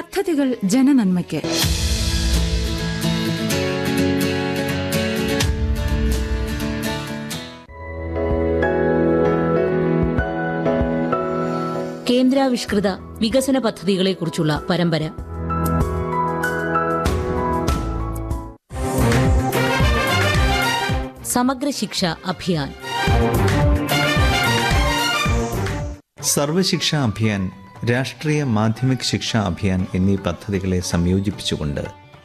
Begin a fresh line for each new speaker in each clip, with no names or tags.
പദ്ധതികൾ ജനനന്മയ്ക്ക്.
കേന്ദ്രാവിഷ്കൃത വികസന പദ്ധതികളെക്കുറിച്ചുള്ള പരമ്പര. സമഗ്ര ശിക്ഷ അഭിയാൻ.
സർവശിക്ഷാ അഭിയാൻ, രാഷ്ട്രീയ മാധ്യമിക് ശിക്ഷാ അഭിയാൻ എന്നീ പദ്ധതികളെ സംയോജിപ്പിച്ചുകൊണ്ട്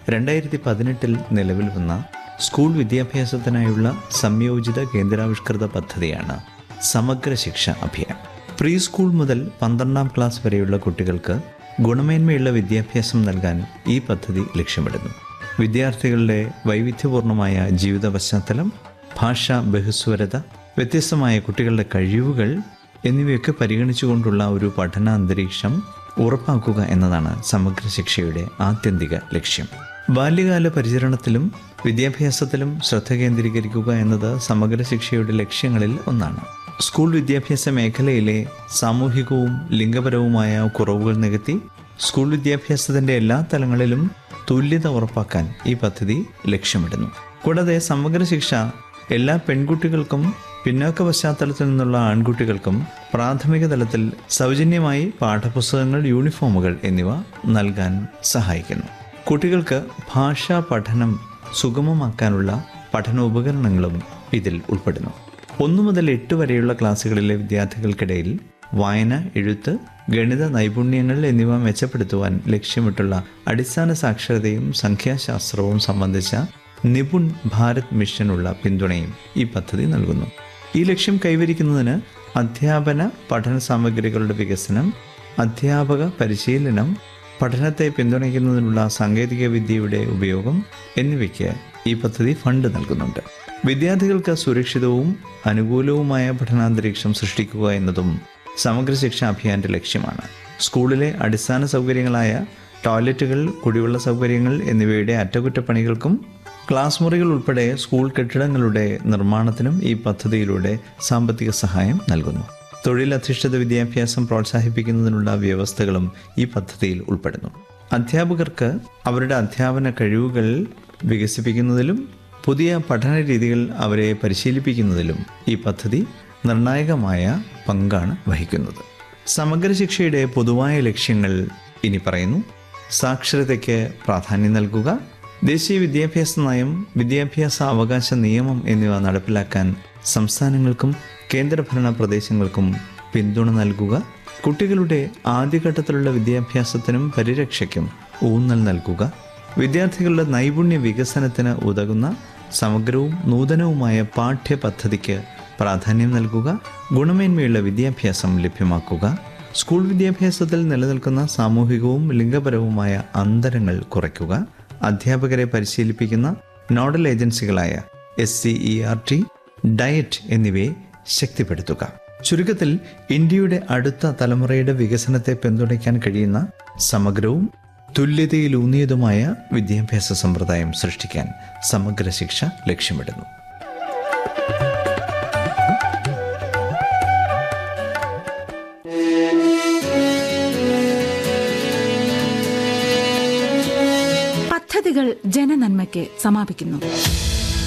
2018 നിലവിൽ വന്ന സ്കൂൾ വിദ്യാഭ്യാസത്തിനായുള്ള സംയോജിത കേന്ദ്രാവിഷ്കൃത പദ്ധതിയാണ് സമഗ്ര ശിക്ഷാ അഭിയാൻ. പ്രീ സ്കൂൾ മുതൽ 12ാം ക്ലാസ് വരെയുള്ള കുട്ടികൾക്ക് ഗുണമേന്മയുള്ള വിദ്യാഭ്യാസം നൽകാൻ ഈ പദ്ധതി ലക്ഷ്യമിടുന്നു. വിദ്യാർത്ഥികളുടെ വൈവിധ്യപൂർണമായ ജീവിത പശ്ചാത്തലം, ഭാഷാ ബഹുസ്വരത, വ്യത്യസ്തമായ കുട്ടികളുടെ കഴിവുകൾ എന്നിവയൊക്കെ പരിഗണിച്ചുകൊണ്ടുള്ള ഒരു പഠനാന്തരീക്ഷം ഉറപ്പാക്കുക എന്നതാണ് സമഗ്ര ശിക്ഷയുടെ ആത്യന്തിക ലക്ഷ്യം. ബാല്യകാല പരിചരണത്തിലും വിദ്യാഭ്യാസത്തിലും ശ്രദ്ധ കേന്ദ്രീകരിക്കുക എന്നത് സമഗ്ര ശിക്ഷയുടെ ലക്ഷ്യങ്ങളിൽ ഒന്നാണ്. സ്കൂൾ വിദ്യാഭ്യാസ മേഖലയിലെ സാമൂഹികവും ലിംഗപരവുമായ കുറവുകൾ നികത്തി സ്കൂൾ വിദ്യാഭ്യാസത്തിൻ്റെ എല്ലാ തലങ്ങളിലും തുല്യത ഉറപ്പാക്കാൻ ഈ പദ്ധതി ലക്ഷ്യമിടുന്നു. കൂടാതെ സമഗ്ര ശിക്ഷ എല്ലാ പെൺകുട്ടികൾക്കും പിന്നോക്ക പശ്ചാത്തലത്തിൽ നിന്നുള്ള ആൺകുട്ടികൾക്കും പ്രാഥമിക തലത്തിൽ സൗജന്യമായി പാഠപുസ്തകങ്ങൾ, യൂണിഫോമുകൾ എന്നിവ നൽകാൻ സഹായിക്കുന്നു. കുട്ടികൾക്ക് ഭാഷാ പഠനം സുഗമമാക്കാനുള്ള പഠനോപകരണങ്ങളും ഇതിൽ ഉൾപ്പെടുന്നു. 1 മുതൽ 8 വരെയുള്ള ക്ലാസ്സുകളിലെ വിദ്യാർത്ഥികൾക്കിടയിൽ വായന, എഴുത്ത്, ഗണിത നൈപുണ്യങ്ങൾ എന്നിവ മെച്ചപ്പെടുത്തുവാൻ ലക്ഷ്യമിട്ടുള്ള അടിസ്ഥാന സാക്ഷരതയും സംഖ്യാശാസ്ത്രവും സംബന്ധിച്ച നിപുൺ ഭാരത് മിഷനുള്ള പിന്തുണയും ഈ പദ്ധതി നൽകുന്നു. ഈ ലക്ഷ്യം കൈവരിക്കുന്നതിന് അധ്യാപന പഠന സാമഗ്രികളുടെ വികസനം, അധ്യാപക പരിശീലനം, പഠനത്തെ പിന്തുണയ്ക്കുന്നതിനുള്ള സാങ്കേതിക വിദ്യയുടെ ഉപയോഗം എന്നിവയ്ക്ക് ഈ പദ്ധതി ഫണ്ട് നൽകുന്നുണ്ട്. വിദ്യാർത്ഥികൾക്ക് സുരക്ഷിതവും അനുകൂലവുമായ പഠനാന്തരീക്ഷം സൃഷ്ടിക്കുക എന്നതും സമഗ്ര ശിക്ഷാ അഭിയാന്റെ ലക്ഷ്യമാണ്. സ്കൂളിലെ അടിസ്ഥാന സൗകര്യങ്ങളായ ടോയ്ലറ്റുകൾ, കുടിവെള്ള സൗകര്യങ്ങൾ എന്നിവയുടെ അറ്റകുറ്റപ്പണികൾക്കും ക്ലാസ് മുറികൾ ഉൾപ്പെടെ സ്കൂൾ കെട്ടിടങ്ങളുടെ നിർമ്മാണത്തിനും ഈ പദ്ധതിയിലൂടെ സാമ്പത്തിക സഹായം നൽകുന്നു. തൊഴിലധിഷ്ഠിത വിദ്യാഭ്യാസം പ്രോത്സാഹിപ്പിക്കുന്നതിനുള്ള വ്യവസ്ഥകളും ഈ പദ്ധതിയിൽ ഉൾപ്പെടുന്നു. അധ്യാപകർക്ക് അവരുടെ അധ്യാപന കഴിവുകൾ വികസിപ്പിക്കുന്നതിലും പുതിയ പഠന രീതികൾ അവരെ പരിശീലിപ്പിക്കുന്നതിലും ഈ പദ്ധതി നിർണായകമായ പങ്കാണ് വഹിക്കുന്നത്. സമഗ്ര ശിക്ഷയുടെ പൊതുവായ ലക്ഷ്യങ്ങൾ ഇനി പറയുന്നു. സാക്ഷരതയ്ക്ക് പ്രാധാന്യം നൽകുക, ദേശീയ വിദ്യാഭ്യാസ നയം, വിദ്യാഭ്യാസ അവകാശ നിയമം എന്നിവ നടപ്പിലാക്കാൻ സംസ്ഥാനങ്ങൾക്കും കേന്ദ്രഭരണ പ്രദേശങ്ങൾക്കും പിന്തുണ നൽകുക, കുട്ടികളുടെ ആദ്യഘട്ടത്തിലുള്ള വിദ്യാഭ്യാസത്തിനും പരിരക്ഷയ്ക്കും ഊന്നൽ നൽകുക, വിദ്യാർത്ഥികളുടെ നൈപുണ്യ വികസനത്തിന് ഉതകുന്ന സമഗ്രവും നൂതനവുമായ പാഠ്യപദ്ധതിക്ക് പ്രാധാന്യം നൽകുക, ഗുണമേന്മയുള്ള വിദ്യാഭ്യാസം ലഭ്യമാക്കുക, സ്കൂൾ വിദ്യാഭ്യാസത്തിൽ നിലനിൽക്കുന്ന സാമൂഹികവും ലിംഗപരവുമായ അന്തരങ്ങൾ കുറയ്ക്കുക, അധ്യാപകരെ പരിശീലിപ്പിക്കുന്ന നോഡൽ ഏജൻസികളായ SCERT, ഡയറ്റ് എന്നിവയെ ശക്തിപ്പെടുത്തുക. ചുരുക്കത്തിൽ, ഇന്ത്യയുടെ അടുത്ത തലമുറയുടെ വികസനത്തെ പിന്തുണയ്ക്കാൻ കഴിയുന്ന സമഗ്രവും തുല്യതയിലൂന്നിയതുമായ വിദ്യാഭ്യാസ സമ്പ്രദായം സൃഷ്ടിക്കാൻ സമഗ്ര ശിക്ഷ ലക്ഷ്യമിടുന്നു.
പദ്ധതികൾ ജനനന്മയ്ക്ക് സമാപിക്കുന്നു.